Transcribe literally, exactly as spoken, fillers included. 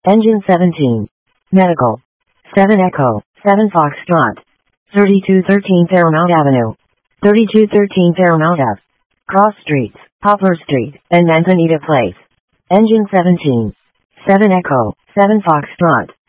Engine seventeen. Medical. seven Echo, seven Foxtrot. thirty-two thirteen Fairmount Avenue. thirty-two thirteen Fairmount Ave. Cross Streets, Poplar Street, and Manzanita Place. Engine seventeen. seven Echo, seven Foxtrot.